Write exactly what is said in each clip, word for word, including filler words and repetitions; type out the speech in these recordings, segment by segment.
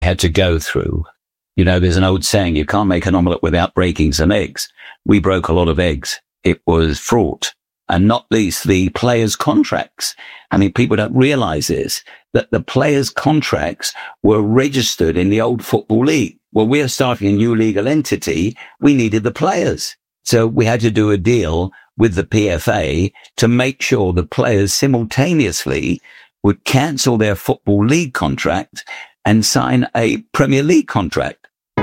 had to go through. You know, there's an old saying, you can't make an omelette without breaking some eggs. We broke a lot of eggs. It was fraught, and not least the players' contracts. I mean, people don't realize this, that the players' contracts were registered in the old Football League. Well, we're starting a new legal entity. We needed the players. So we had to do a deal with the P F A to make sure the players simultaneously would cancel their Football League contract and sign a Premier League contract.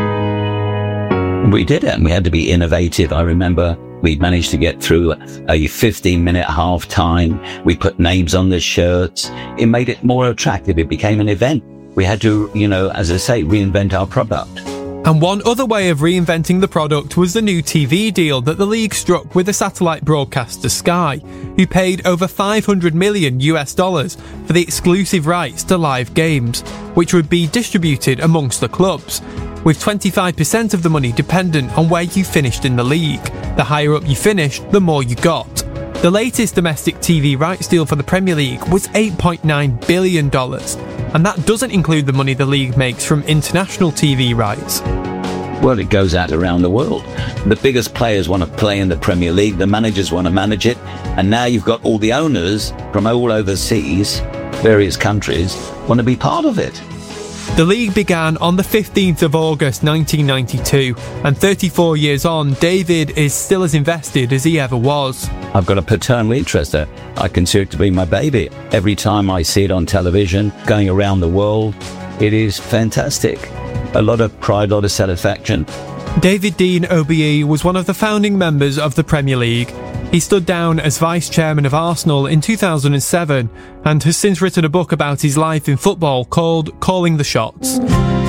We did it, and we had to be innovative. I remember we managed to get through a fifteen minute half time. We put names on the shirts. It made it more attractive. It became an event. We had to, you know, as I say, reinvent our product. And one other way of reinventing the product was the new T V deal that the league struck with the satellite broadcaster Sky, who paid over five hundred million US dollars for the exclusive rights to live games, which would be distributed amongst the clubs, with twenty-five percent of the money dependent on where you finished in the league. The higher up you finished, the more you got. The latest domestic T V rights deal for the Premier League was eight point nine billion dollars, and that doesn't include the money the league makes from international T V rights. Well, it goes out around the world. The biggest players want to play in the Premier League, the managers want to manage it, and now you've got all the owners from all overseas, various countries, want to be part of it. The league began on the fifteenth of August nineteen ninety-two, and thirty-four years on, David is still as invested as he ever was. I've got a paternal interest there. I consider it to be my baby. Every time I see it on television, going around the world, it is fantastic. A lot of pride, a lot of satisfaction. David Dein O B E was one of the founding members of the Premier League. He stood down as vice chairman of Arsenal in two thousand seven and has since written a book about his life in football called Calling the Shots.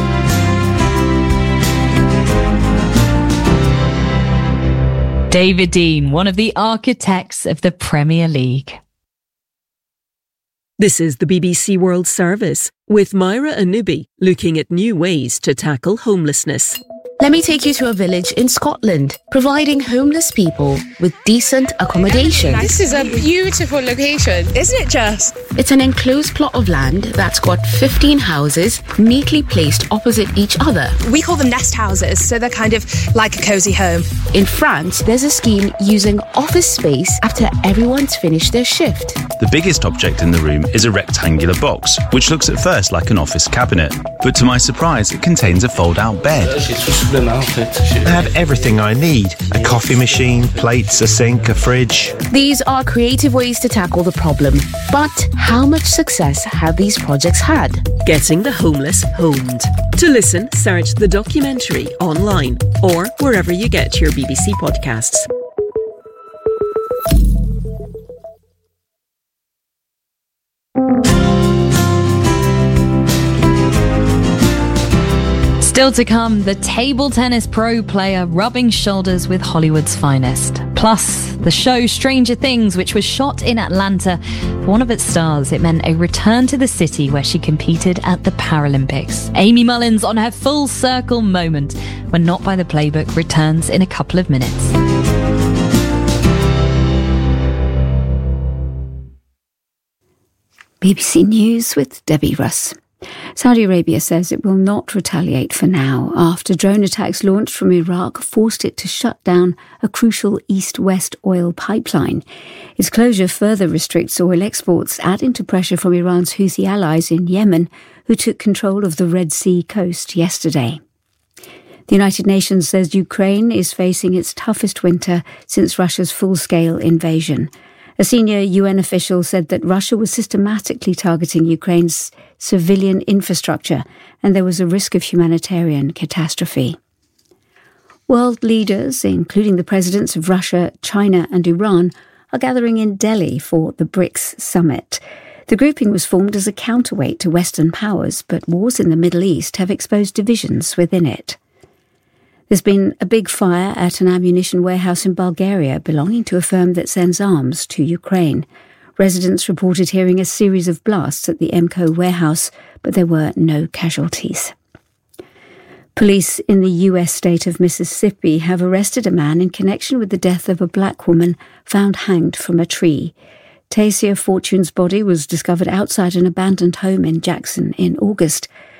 David Dein, one of the architects of the Premier League. This is the B B C World Service with Myra Anubi, looking at new ways to tackle homelessness. Let me take you to a village in Scotland, providing homeless people with decent accommodation. This is a beautiful location, isn't it, Jess? It's an enclosed plot of land that's got fifteen houses neatly placed opposite each other. We call them nest houses, so they're kind of like a cosy home. In France, there's a scheme using office space after everyone's finished their shift. The biggest object in the room is a rectangular box, which looks at first like an office cabinet. But to my surprise, it contains a fold-out bed. I have everything I need. A coffee machine, plates, a sink, a fridge. These are creative ways to tackle the problem. But how much success have these projects had? Getting the homeless homed. To listen, search the documentary online or wherever you get your B B C podcasts. Still to come, the table tennis pro player rubbing shoulders with Hollywood's finest. Plus, the show Stranger Things, which was shot in Atlanta. For one of its stars, it meant a return to the city where she competed at the Paralympics. Amy Mullins on her full circle moment when Not By the Playbook returns in a couple of minutes. B B C News with Debbie Russ. Saudi Arabia says it will not retaliate for now after drone attacks launched from Iraq forced it to shut down a crucial east-west oil pipeline. Its closure further restricts oil exports, adding to pressure from Iran's Houthi allies in Yemen, who took control of the Red Sea coast yesterday. The United Nations says Ukraine is facing its toughest winter since Russia's full-scale invasion. A senior U N official said that Russia was systematically targeting Ukraine's civilian infrastructure and there was a risk of humanitarian catastrophe. World leaders, including the presidents of Russia, China and Iran, are gathering in Delhi for the BRICS summit. The grouping was formed as a counterweight to Western powers, but wars in the Middle East have exposed divisions within it. There's been a big fire at an ammunition warehouse in Bulgaria belonging to a firm that sends arms to Ukraine. Residents reported hearing a series of blasts at the Emco warehouse, but there were no casualties. Police in the U S state of Mississippi have arrested a man in connection with the death of a black woman found hanged from a tree. Tasia Fortune's body was discovered outside an abandoned home in Jackson in August.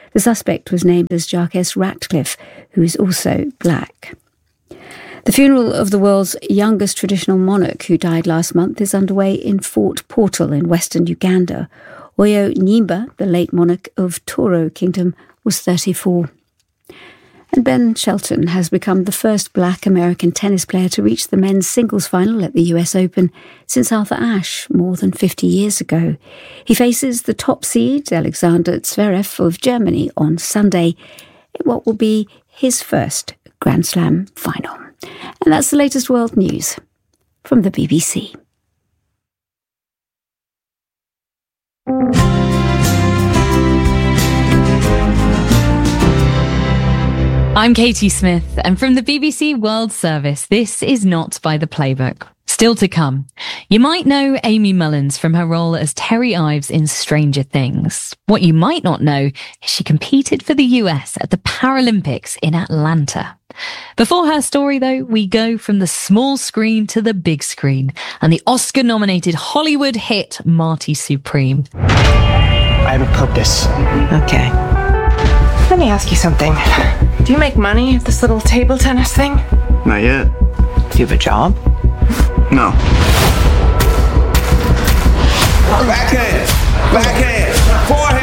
The suspect was named as Jarques Ratcliffe, who is also black. The funeral of the world's youngest traditional monarch, who died last month, is underway in Fort Portal in western Uganda. Oyo Nyimba, the late monarch of Toro Kingdom, was thirty-four. And Ben Shelton has become the first black American tennis player to reach the men's singles final at the U S Open since Arthur Ashe more than fifty years ago. He faces the top seed, Alexander Zverev of Germany, on Sunday in what will be his first Grand Slam final. And that's the latest world news from the B B C. I'm Katie Smith, and from the B B C World Service, this is Not by the Playbook. Still to come, you might know Amy Mullins from her role as Terry Ives in Stranger Things. What you might not know is she competed for the U S at the Paralympics in Atlanta. Before her story, though, we go from the small screen to the big screen and the Oscar-nominated Hollywood hit Marty Supreme. I have a purpose. Okay. Let me ask you something. Do you make money at this little table tennis thing? Not yet. Do you have a job? No. Backhand! Backhand!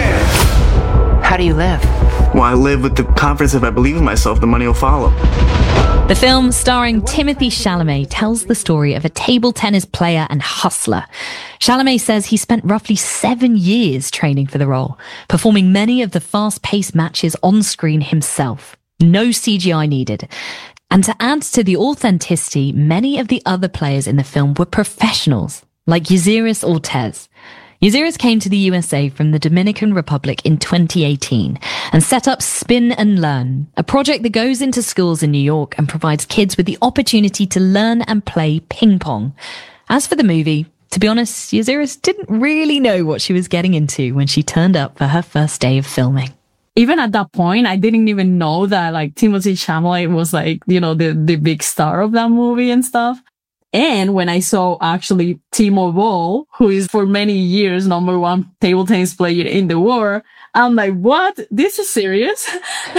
Forehand! How do you live? Well, I live with the confidence if I believe in myself, the money will follow. The film, starring Timothée Chalamet, tells the story of a table tennis player and hustler. Chalamet says he spent roughly seven years training for the role, performing many of the fast-paced matches on screen himself. No C G I needed. And to add to the authenticity, many of the other players in the film were professionals, like Yziris Ortiz. Yziris came to the U S A from the Dominican Republic in twenty eighteen and set up Spin and Learn, a project that goes into schools in New York and provides kids with the opportunity to learn and play ping pong. As for the movie, to be honest, Yziris didn't really know what she was getting into when she turned up for her first day of filming. Even at that point, I didn't even know that like Timothée Chalamet was like, you know, the, the big star of that movie and stuff. And when I saw actually Timo Boll, who is for many years number one table tennis player in the world, I'm like, what? This is serious?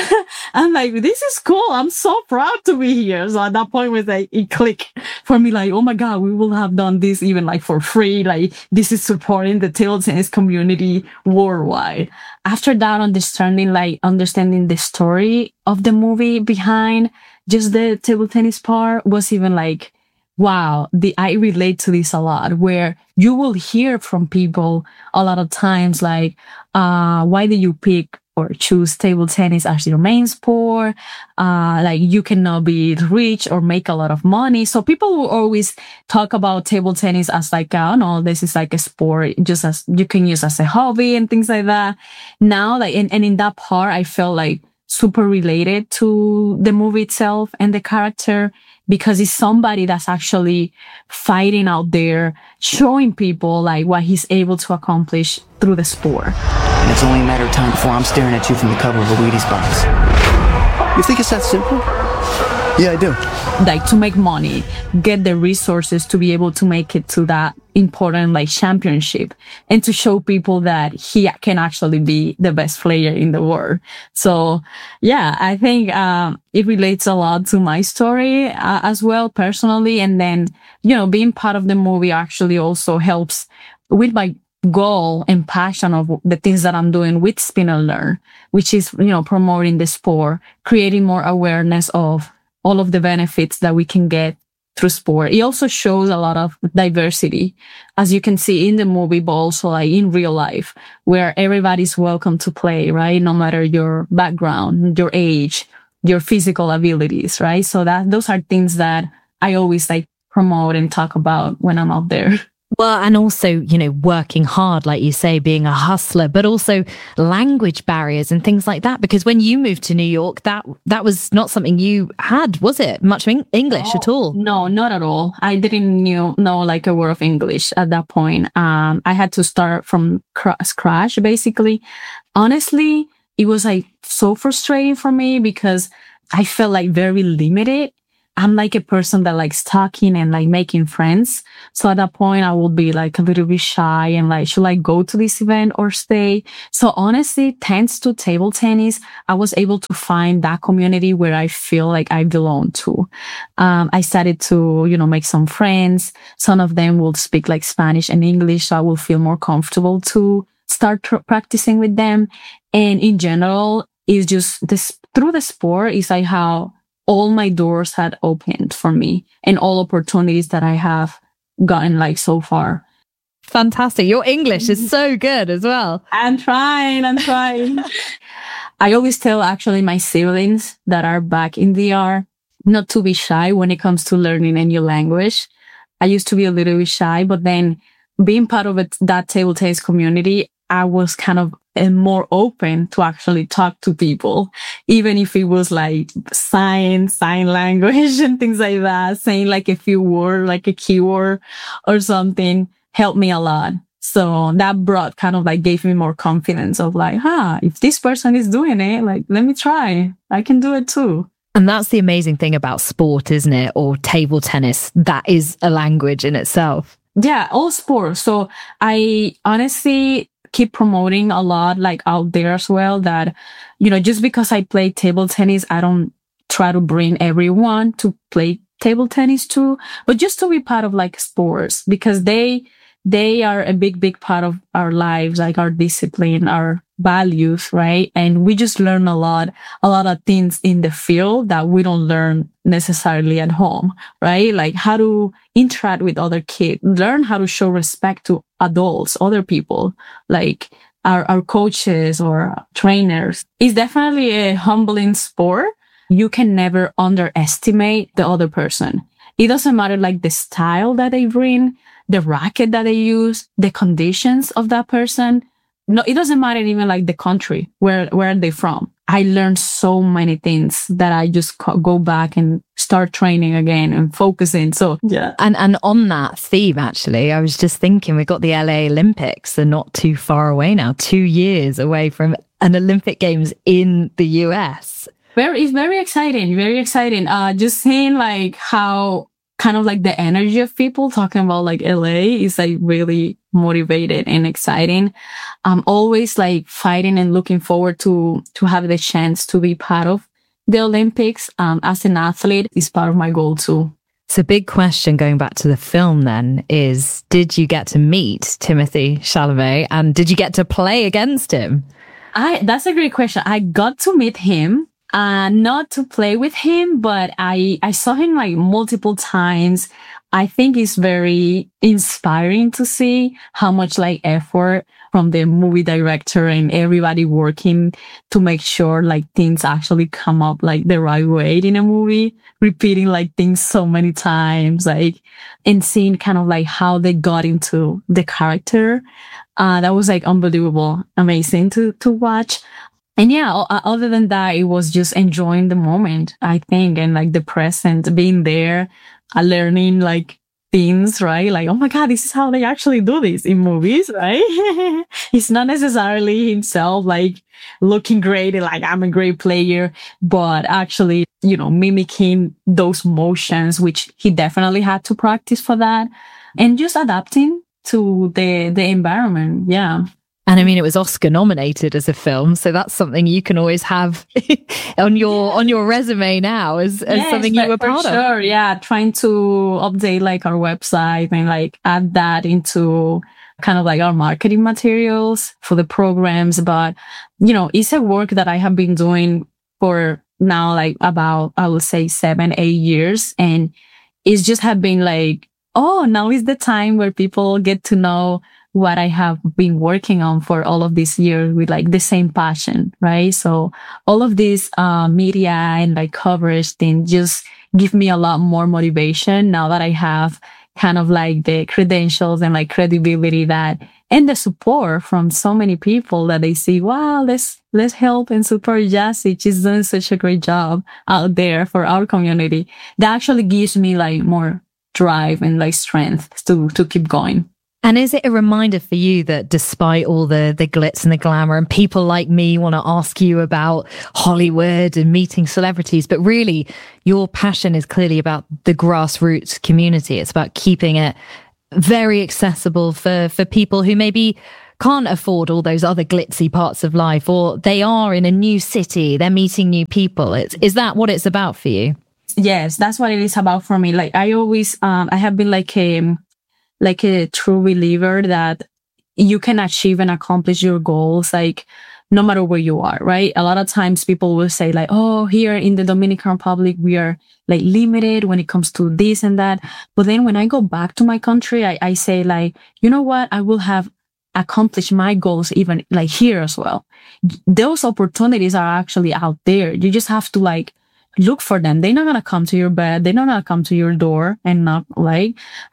I'm like, this is cool. I'm so proud to be here. So at that point, it was like, it clicked for me, like, oh my God, we will have done this even like for free. Like, this is supporting the table tennis community worldwide. After that, understanding, like, understanding the story of the movie behind just the table tennis part was even like, wow, the, I relate to this a lot, where you will hear from people a lot of times like, uh, why did you pick or choose table tennis as your main sport? Uh, like you cannot be rich or make a lot of money. So people will always talk about table tennis as like, oh no, this is like a sport, just as you can use as a hobby and things like that. Now, like, and, and in that part, I felt like super related to the movie itself and the character, because it's somebody that's actually fighting out there, showing people like what he's able to accomplish through the sport. And it's only a matter of time before I'm staring at you from the cover of a Wheaties box. You think it's that simple? Yeah, I do. Like to make money, get the resources to be able to make it to that important like championship, and to show people that he can actually be the best player in the world. So yeah, I think um it relates a lot to my story uh, as well personally. And then, you know, being part of the movie actually also helps with my goal and passion of the things that I'm doing with Spin and Learn, which is, you know, promoting the sport, creating more awareness of all of the benefits that we can get through sport. It also shows a lot of diversity, as you can see in the movie, but also like in real life, where everybody's welcome to play, right? No matter your background, your age, your physical abilities, right? So that those are things that I always like promote and talk about when I'm out there. Well, and also, you know, working hard, like you say, being a hustler, but also language barriers and things like that. Because when you moved to New York, that that was not something you had, was it? Much English no, at all? No, not at all. I didn't knew, know like a word of English at that point. Um, I had to start from cr- scratch, basically. Honestly, it was like so frustrating for me because I felt like very limited I'm like a person that likes talking and like making friends. So at that point, I will be like a little bit shy and like, should I go to this event or stay? So honestly, thanks to table tennis, I was able to find that community where I feel like I belong to. Um, I started to, you know, make some friends. Some of them will speak like Spanish and English, so I will feel more comfortable to start tr- practicing with them. And in general, it's just this through the sport is like how all my doors had opened for me and all opportunities that I have gotten like so far. Fantastic. Your English is so good as well. I'm trying, I'm trying. I always tell actually my siblings that are back in D R not to be shy when it comes to learning a new language. I used to be a little bit shy, but then being part of it, that table tennis community, I was kind of uh, more open to actually talk to people, even if it was like sign, sign language and things like that, saying like a few words, like a keyword or something helped me a lot. So that brought kind of like gave me more confidence of like, huh, if this person is doing it, like, let me try. I can do it too. And that's the amazing thing about sport, isn't it? Or table tennis. That is a language in itself. Yeah, all sports. So I honestly keep promoting a lot like out there as well that, you know, just because I play table tennis, I don't try to bring everyone to play table tennis too, but just to be part of like sports because they, they are a big, big part of our lives, like our discipline, our values, right? And we just learn a lot, a lot of things in the field that we don't learn necessarily at home, right? Like how to interact with other kids, learn how to show respect to adults, other people, like our, our coaches or trainers. It's definitely a humbling sport. You can never underestimate the other person. It doesn't matter like the style that they bring, the racket that they use, the conditions of that person. No, it doesn't matter even like the country, where, where are they from? I learned so many things that I just go back and start training again and focusing. So, yeah. And, and on that theme, actually, I was just thinking we got the L A Olympics. They're not too far away now, two years away from an Olympic Games in the U S. Very, it's very exciting, very exciting. Uh, just seeing like how kind of like the energy of people talking about like L A is like really motivated and exciting. I'm always like fighting and looking forward to, to have the chance to be part of the Olympics. Um, as an athlete is part of my goal too. So big question going back to the film then is, did you get to meet Timothée Chalamet and did you get to play against him? I, that's a great question. I got to meet him. Uh, not to play with him, but I, I saw him like multiple times. I think it's very inspiring to see how much like effort from the movie director and everybody working to make sure like things actually come up like the right way in a movie, repeating like things so many times, like, and seeing kind of like how they got into the character. Uh, that was like unbelievable, amazing to, to watch. And yeah, other than that, it was just enjoying the moment, I think, and like the present, being there, uh, learning like things, right? Like, oh my God, this is how they actually do this in movies, right? He's not necessarily himself like looking great and like, I'm a great player, but actually, you know, mimicking those motions, which he definitely had to practice for that and just adapting to the, the environment. Yeah. And I mean, it was Oscar nominated as a film, so that's something you can always have on your on your resume now as, as yes, something you were for proud sure. of. Yeah, trying to update like our website and like add that into kind of like our marketing materials for the programs. But you know, it's a work that I have been doing for now like about I would say seven, eight years, and it's just have been like, oh, now is the time where people get to know what I have been working on for all of these years with like the same passion, right? So all of this, uh, media and like coverage thing just give me a lot more motivation now that I have kind of like the credentials and like credibility that, and the support from so many people that they see, wow, let's, let's help and support Jassy. She's doing such a great job out there for our community. That actually gives me like more drive and like strength to, to keep going. And is it a reminder for you that despite all the, the glitz and the glamour, and people like me want to ask you about Hollywood and meeting celebrities, but really your passion is clearly about the grassroots community. It's about keeping it very accessible for, for people who maybe can't afford all those other glitzy parts of life, or they are in a new city, they're meeting new people. It's, is that what it's about for you? Yes, that's what it is about for me. Like I always, um, I have been like a, like a true believer that you can achieve and accomplish your goals, like no matter where you are, right? A lot of times people will say like, oh, here in the Dominican Republic, we are like limited when it comes to this and that. But then when I go back to my country, I, I say like, you know what? I will have accomplish my goals even like here as well. Those opportunities are actually out there. You just have to like look for them. They're not going to come to your bed. They're not going to come to your door and knock, like.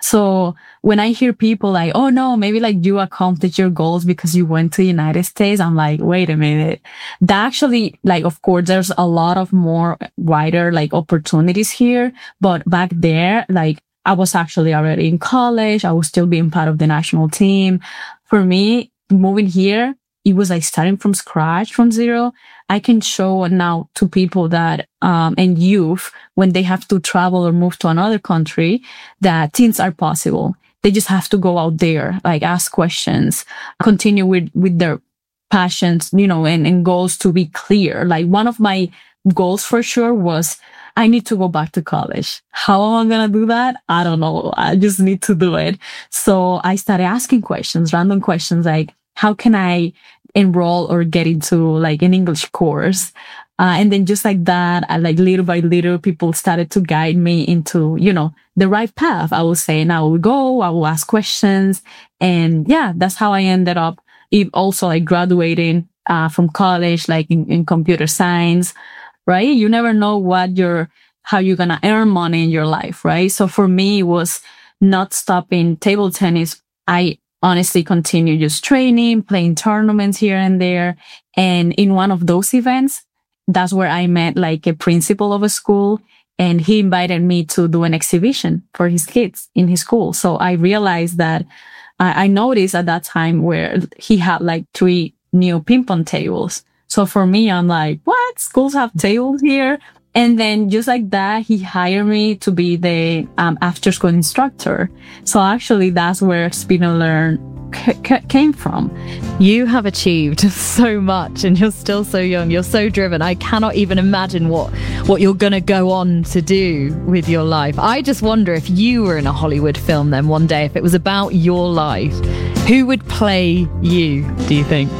So when I hear people like, oh no, maybe like you accomplished your goals because you went to the United States, I'm like, wait a minute. That actually, like, of course, there's a lot of more wider like opportunities here. But back there, like I was actually already in college. I was still being part of the national team. For me, moving here, it was like starting from scratch, from zero. I can show now to people that, um, and youth, when they have to travel or move to another country, that things are possible. They just have to go out there, like ask questions, continue with, with their passions, you know, and, and goals to be clear. Like one of my goals for sure was, I need to go back to college. How am I going to do that? I don't know. I just need to do it. So I started asking questions, random questions like, how can I enroll or get into like an English course? Uh, and then just like that, I, like little by little, people started to guide me into, you know, the right path. I will say, and I will go, I will ask questions. And yeah, that's how I ended up also like graduating, uh, from college, like in, in computer science. Right? You never know what you're, how you're going to earn money in your life, right? So for me, it was not stopping table tennis. I honestly continued just training, playing tournaments here and there. And in one of those events, that's where I met like a principal of a school, and he invited me to do an exhibition for his kids in his school. So I realized that I, I noticed at that time where he had like three new ping pong tables. So for me, I'm like, what? Schools have tables here? And then just like that, he hired me to be the um, after school instructor. So actually, that's where Spin and Learn c- c- came from. You have achieved so much and you're still so young. You're so driven. I cannot even imagine what, what you're going to go on to do with your life. I just wonder if you were in a Hollywood film then one day, if it was about your life, who would play you, do you think?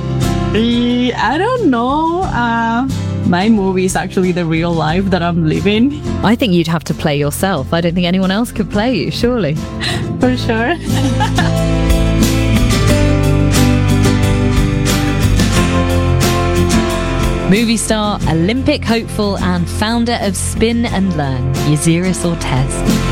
I don't know. Uh, my movie is actually the real life that I'm living. I think you'd have to play yourself. I don't think anyone else could play you, surely. For sure. Movie star, Olympic hopeful, and founder of Spin and Learn, Ysiris Ortez.